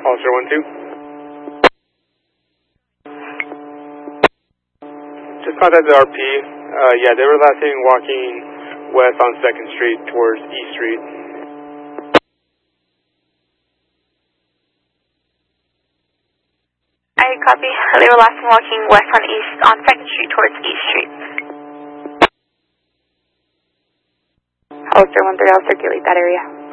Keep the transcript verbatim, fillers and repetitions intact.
Officer one two. Just contacted R P. Uh, yeah, they were last seen walking west on second Street towards E Street. I copy. They were last seen walking west on East on second Street towards E Street. Officer one three, I'll circulate that area.